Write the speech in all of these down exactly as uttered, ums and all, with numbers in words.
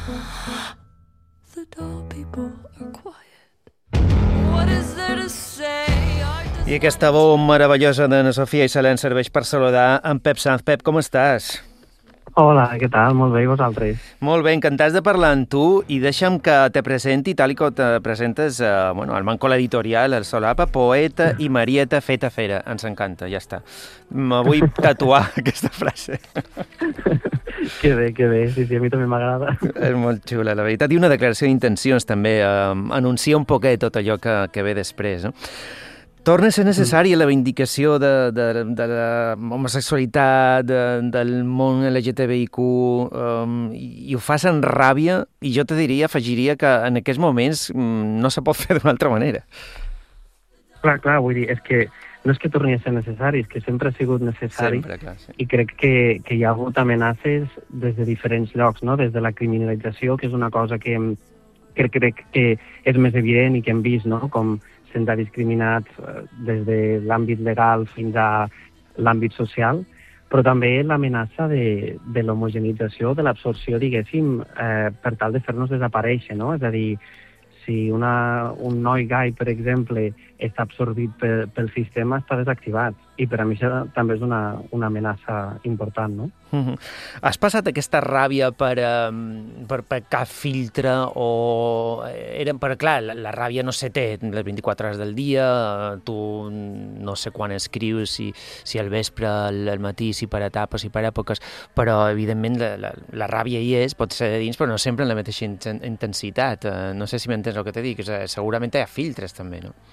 The dull people are quiet. What is there to say? I aquesta veu meravellosa de na Sofia i Salem serveix per saludar en Pep Sanz. Pep, com estàs? Hola, què tal? Molt bé, i vosaltres? Molt bé, encantats de parlar amb tu i deixa'm que te presenti tal i com te presentes eh, bueno, al manco l'editorial, el Solapa, poeta i Marieta feta fera. Ens encanta, ja està. Me vull tatuar aquesta frase. Que bé, que bé, sí, sí, a mi també m'agrada. És molt xula, la veritat. I una declaració d'intencions també, eh, anuncia un poquet tot allò que, que ve després, no? Torna a ser necessària la vindicació de, de, de la homosexualitat, de, del món L G T B I Q, um, i, i ho fas amb ràbia, i jo te diria, afegiria que en aquests moments um, no se pot fer d'una altra manera. Clar, clar, vull dir, és que no és que torni a ser necessari, és que sempre ha sigut necessari. Sempre, clar, sí. I crec que, que hi ha hagut amenaces des de diferents llocs, no? Des de la criminalització, que és una cosa que, que crec que és més evident i que hem vist, no? Com se'ns ha discriminat des de l'àmbit legal fins a l'àmbit social, però també l'amenaça de, de l'homogenització, de l'absorció, diguéssim, eh, per tal de fer-nos desaparèixer, no? És a dir, si una, un noi gai, per exemple, està absorbit per, pel sistema, està desactivat. I per a mi això també és una, una amenaça important, no? Uh-huh. Has passat aquesta ràbia per, um, per, per cap filtre o... Era, per, clar, la, la ràbia no se té les vint-i-quatre hores del dia, tu no sé quan escrius, si, si al vespre, al, al matí, si per etapes, si per èpoques, però evidentment la, la, la ràbia hi és, pot ser de dins, però no sempre en la mateixa intensitat. No sé si m'entens el que t'he dit, segurament hi ha filtres també, no?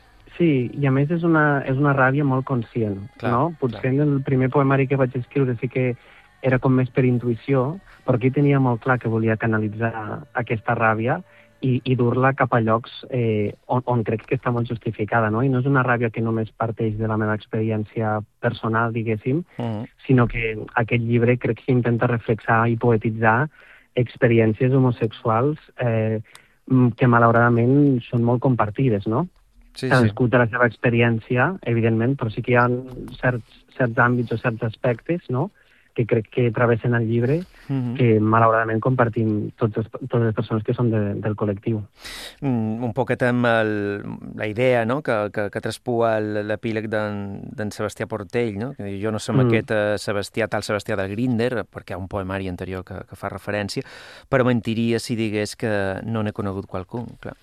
Sí, i a més és una, és una ràbia molt conscient, clar, no? Potser clar. En el primer poemari que vaig escriure sí que era com més per intuïció, però aquí tenia molt clar que volia canalitzar aquesta ràbia i, i dur-la cap a llocs eh, on, on crec que està molt justificada, no? I no és una ràbia que només parteix de la meva experiència personal, diguéssim, uh-huh. sinó que aquest llibre crec que intenta reflexar i poetitzar experiències homosexuals eh, que malauradament són molt compartides, no? Sí, cadascú té la seva experiència, evidentment, però sí que hi ha certs, certs àmbits o certs aspectes, no?, que crec que travessen el llibre, uh-huh. que malauradament compartim totes, totes les persones que són de, del col·lectiu. Mm, un poquet amb el, la idea, no?, que, que, que traspua l'epíleg d'en Sebastià Portell, no?, que jo no som mm. aquest uh, Sebastià, tal Sebastià del Grindr, perquè hi ha un poemari anterior que, que fa referència, però mentiria si digués que no n'he conegut qualcú, clar.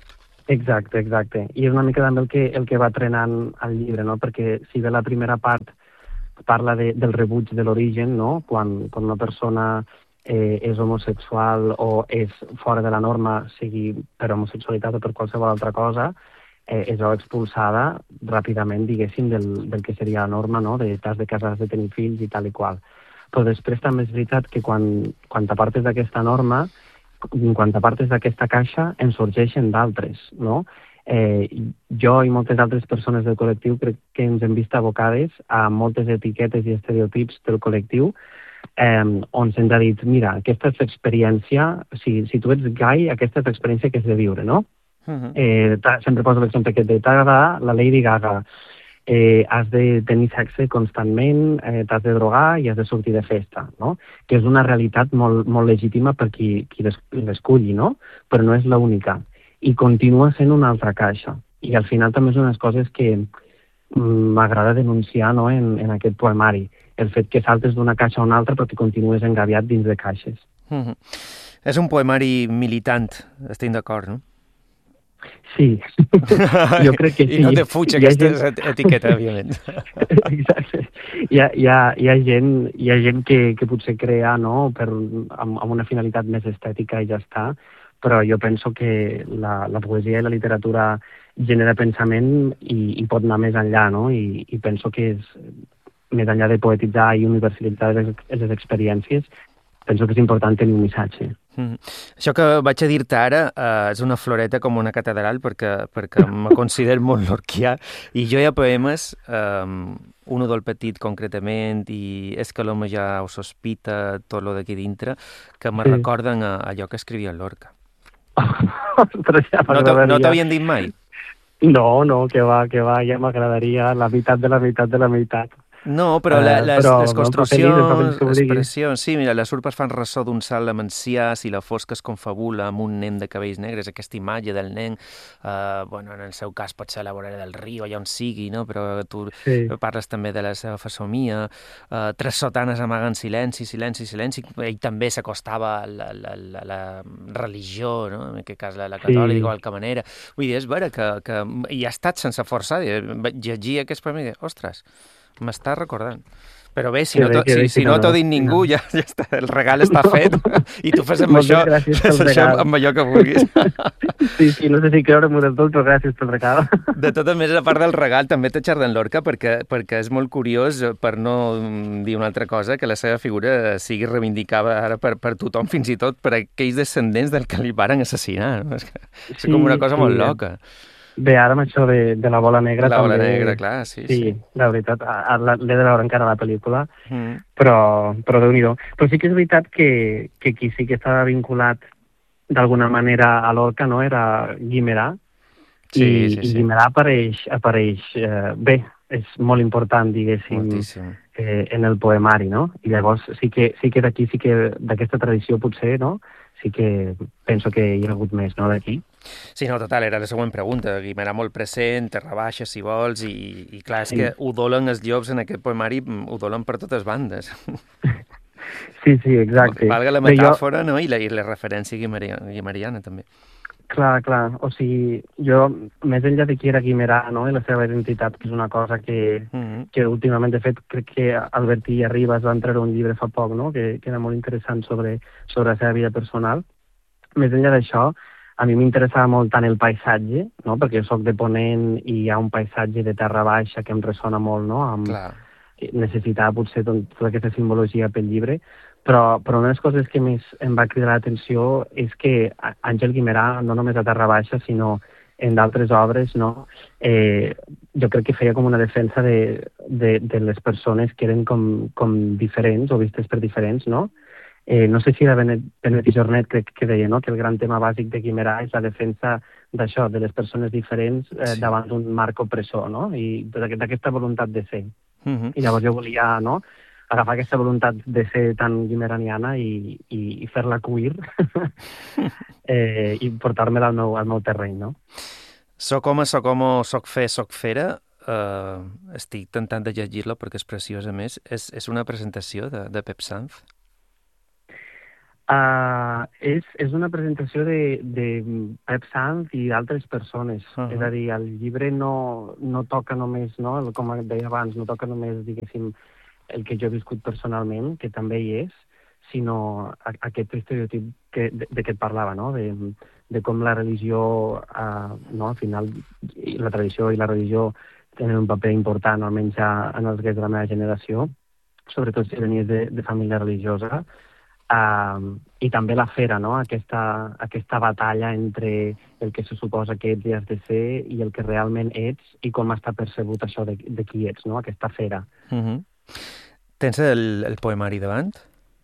Exacte, exacte. I és una mica també el que, el que va trenant el llibre, no? Perquè si bé la primera part parla de, del rebuig de l'origen, no? Quan, quan una persona eh, és homosexual o és fora de la norma, sigui per homosexualitat o per qualsevol altra cosa, eh, és expulsada ràpidament, diguéssim, del, del que seria la norma, no? De t'has de casar, has de tenir fills i tal i qual. Però després també és veritat que quan, quan t'apartes d'aquesta norma, quan t'apartes d'aquesta caixa, en sorgeixen d'altres, no? Eh, jo i moltes altres persones del col·lectiu crec que ens hem vist abocades a moltes etiquetes i estereotips del col·lectiu eh, on se'ns ha dit, mira, aquesta és l'experiència, si, si tu ets gai, aquesta és l'experiència que has de viure, no? Uh-huh. eh, sempre poso l'exemple que t'agrada la Lady Gaga, eh, has de tenir sexe constantment, eh, t'has de drogar i has de sortir de festa, no? Que és una realitat molt, molt legítima per qui, qui l'esculli, no? Però no és l'única. I continua sent una altra caixa. I al final també és unes coses que m'agrada denunciar, no?, en, en aquest poemari. El fet que saltes d'una caixa a una altra però que continues engabiat dins de caixes. Mm-hmm. És un poemari militant, estic d'acord, no? Sí, jo crec que sí. I no te fuig aquesta gent... etiqueta, òbviament. Exacte. Hi ha, hi ha, hi ha gent, hi ha gent que, que potser crea, no?, per, amb, amb una finalitat més estètica i ja està, però jo penso que la, la poesia i la literatura genera pensament i, i pot anar més enllà, no? I, i penso que és, més enllà de poetitzar i universalitzar les, les experiències, penso que és important tenir un missatge. Mm. Això que vaig a dir-te ara eh, és una floreta com una catedral perquè, perquè me considero molt lorquià i jo hi ha poemes, eh, un del petit concretament i és que l'home ja ho sospita, tot lo d'aquí dintre, que me sí. recorden a, a allò que escrivia Lorca. Ostres, ja m'agradaria. No t'havien dit mai? No, no, que va, que va, ja m'agradaria la meitat de la meitat de la meitat. No, però, la, Uh, les, però les el paper llis, el paper construccions, que vulgui. expressions... Sí, mira, les urpes fan ressò d'un salt a Mancià, si la fosca es confabula amb un nen de cabells negres, aquesta imatge del nen, uh, bueno, en el seu cas pot ser a la vorera del riu, allà on sigui, no? Però tu Sí, parles també de la seva fesomia, uh, tres sotanes amaguen silenci, silenci, silenci, ell també s'acostava a la, la, la, la religió, no? En aquest cas la, la catòlica, sí. d'igual manera. Vull dir, és vera que, que hi ha estat sense forçar, llegir aquest poema i dir, ostres, m'està recordant. Però bé, si Que no, bé, to, que si, bé, si no t'ho ha finalment. dit ningú, ja, ja està, el regal està fet i tu fes amb Moltes això, gràcies fes pel això regal. amb allò que vulguis. Sí, sí, no sé si creure-m'ho del tot, però gràcies pel regal. De totes maneres, a part del regal, també té Chardin Lorca perquè, perquè és molt curiós, per no dir una altra cosa, que la seva figura sigui reivindicada ara per, per tothom, fins i tot per aquells descendents del que li varen assassinar. No? És, que, és Sí, com una cosa sí. molt loca. Bé, ara amb això de, de la bola negra La també... bola negra, clar, sí, Sí, sí. la veritat, a- a- la- l'he de veure encara la pel·lícula, Mm. però, però Déu-n'hi-do. Però sí que és veritat que, que qui sí que estava vinculat d'alguna manera a Lorca, no?, era Guimerà, Sí, i, sí, i sí. Guimerà apareix, apareix eh, bé, és molt important, diguéssim, Moltíssim. eh, en el poemari, no? I llavors sí que, sí que d'aquí, sí que d'aquesta tradició potser, no?, sí que penso que hi ha hagut més, no?, d'aquí. Sí, no, total, era la següent pregunta. Guimerà molt present, Terra Baixa, si vols, i, i clar, és Sí. que ho dolen els llops en aquest poemari, ho dolen per totes bandes. Sí, sí, exacte. Valga la Bé, jo, metàfora, no?, i la, i la referència guimeriana, guimeriana també. clar, clar, o sigui, jo, més enllà de qui era Guimerà, no?, i la seva identitat, que és una cosa que, Mm -hmm. que últimament, de fet, crec que Albertí Ribas va entregar un llibre fa poc, no?, que, que era molt interessant sobre, sobre la seva vida personal. Més enllà d'això, a mi m'interessava molt tant el paisatge, no?, perquè jo soc de Ponent i hi ha un paisatge de terra baixa que em ressona molt, no?, amb Clar. necessitar potser doncs, tota aquesta simbologia pel llibre, però, però una de les coses que més em va cridar l'atenció és que Àngel Guimerà, no només a Terra Baixa, sinó en d'altres obres, no? eh, jo crec que feia com una defensa de, de, de les persones que eren com, com diferents o vistes per diferents, no? Eh, no sé si era Benet, Benet i Jornet, crec que deia, no?, que el gran tema bàsic de Guimerà és la defensa d'això, de les persones diferents eh, Sí. davant d'un marc opressor, no?, i d'aquesta voluntat de ser. Mm -hmm. I llavors jo volia, no?, agafar aquesta voluntat de ser tan guimeraniana i, i, i fer-la cuir eh, i portar-me-la al meu, al meu terreny, no? Soc home, soc home, soc fe, soc fera. Uh, estic tentant de llegir-lo perquè és preciós, a més. És, és una presentació de, de Pep Sanz? Uh, és, és una presentació de, de Pep Sanz i d'altres persones. Uh -huh. És a dir, el llibre no, no toca només, no?, com deia abans, no toca només, diguéssim, el que jo he viscut personalment, que també hi és, sinó a, aquest estereotip que, de, de què et parlava, no?, de, de com la religió, uh, no?, al final, la tradició i la religió tenen un paper important, almenys en els guets de la meva generació, sobretot si venies de, de família religiosa, Uh, i també la fera, no?, aquesta, aquesta batalla entre el que se suposa que ets i has de ser i el que realment ets i com està percebut això de, de qui ets, no?, aquesta fera. Uh -huh. Tens el, el poemari davant?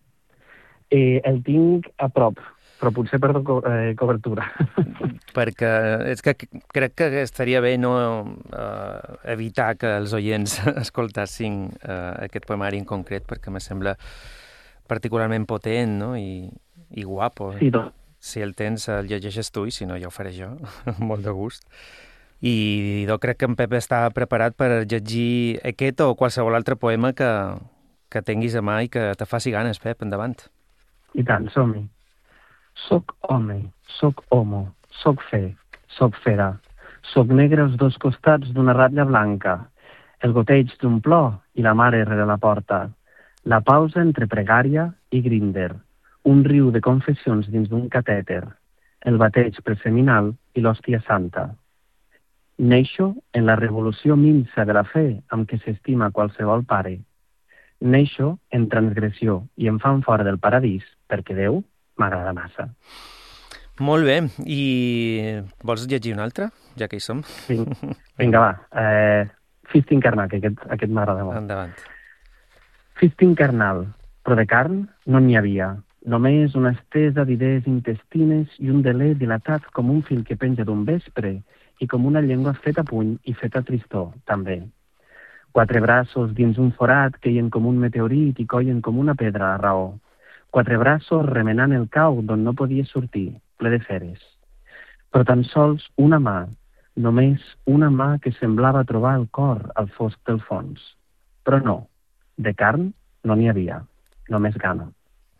Eh, el tinc a prop, però potser perdo co eh, cobertura. Perquè és que crec que estaria bé no uh, evitar que els oients escoltassin uh, aquest poemari en concret, perquè me sembla particularment potent, no?, i, i guapo. Sí, doncs. Si el tens, el llegeixes tu, i si no, ja ho faré jo, amb molt de gust. I jo crec que en Pep està preparat per llegir aquest o qualsevol altre poema que, que tinguis a mà i que te faci ganes, Pep, endavant. I tant, som-hi. Soc home, soc homo, soc fe, soc fera. Soc negre als dos costats d'una ratlla blanca, el goteig d'un plor i la mare rere la porta. La pausa entre pregària i Grindr, un riu de confessions dins d'un catèter, el bateig preseminal i l'hòstia santa. Neixo en la revolució minsa de la fe amb què s'estima qualsevol pare. Neixo en transgressió i em fan fora del paradís perquè Déu m'agrada massa. Molt bé. I vols llegir un altre, ja que hi som? Vinga, Vinga va. Eh, Fisting carnal, que aquest, aquest m'agrada molt. Endavant. Fisting carnal, però de carn no n'hi havia. Només una estesa d'idees intestines i un deler dilatat com un fil que penja d'un vespre i com una llengua feta a puny i feta a tristor, també. Quatre braços dins un forat queien com un meteorit i coien com una pedra a raó. Quatre braços remenant el cau d'on no podia sortir, ple de feres. Però tan sols una mà, només una mà que semblava trobar el cor al fosc del fons. Però no, de carn no n'hi havia, només gana.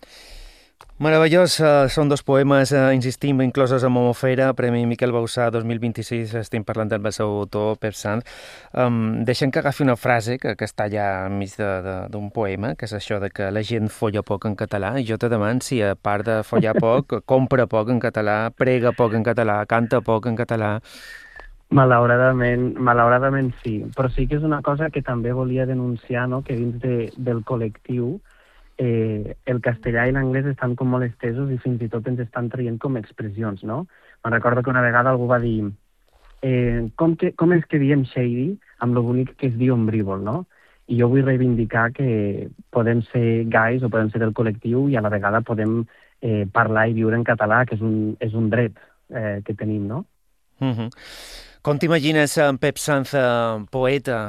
Meravellós, uh, són dos poemes, uh, insistim, inclosos a Momofera, Premi Miquel Bausà dos mil vint-i-sis, estem parlant del seu autor, Pep Sanz. Um, deixem que agafi una frase que, que està allà enmig d'un poema, que és això de que la gent folla poc en català, i jo te demano si a part de follar poc, compra poc en català, prega poc en català, canta poc en català. Malauradament, malauradament sí, però sí que és una cosa que també volia denunciar, no? Que dins de, del col·lectiu Eh, el castellà i l'anglès estan com molt estesos i fins i tot ens estan traient com expressions, no? Me'n recordo que una vegada algú va dir eh, com, que, com és que diem shady amb lo bonic que es diu ombrívol, no? I jo vull reivindicar que podem ser gais o podem ser del col·lectiu i a la vegada podem eh, parlar i viure en català, que és un, és un dret eh, que tenim, no? Mm-hmm. Com t'imagines en Pep Sanz, poeta,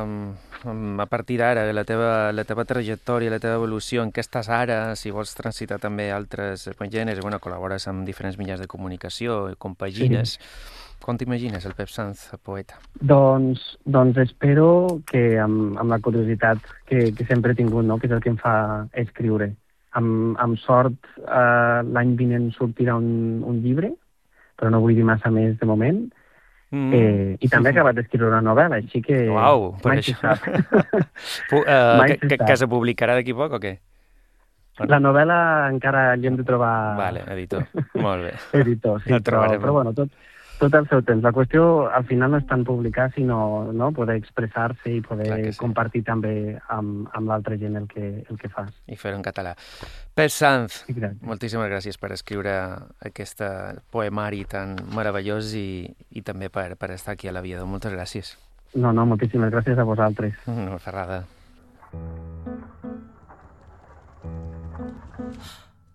um, a partir d'ara, la teva, la teva trajectòria, la teva evolució, en què estàs ara, si vols transitar també altres gèneres, bueno, col·labores amb diferents mitjans de comunicació, compagines. Sí. Com t'imagines el Pep Sanz, poeta? Doncs, doncs espero que amb, amb la curiositat que, que sempre he tingut, no? Que és el que em fa escriure. Amb, amb sort, eh, l'any vinent sortirà un, un llibre, però no vull dir massa més de moment. Mm. Eh, I també he acabat d'escriure una novel·la, així que... Uau, per això. uh, que, que, que se publicarà d'aquí poc o què? La novel·la encara hi hem de trobar... Vale, editor. Molt bé. Editor, sí, però, però bueno, tot, tot el seu temps. La qüestió al final no és tant publicar, sinó no, poder expressar-se i poder sí. compartir també amb, amb l'altra gent el que, el que fas. I fer-ho en català. Pep Sanz, sí, moltíssimes gràcies per escriure aquest poemari tan meravellós i, i també per, per estar aquí a l'Aviador. Moltes gràcies. No, no, moltíssimes gràcies a vosaltres. No, Ferrada.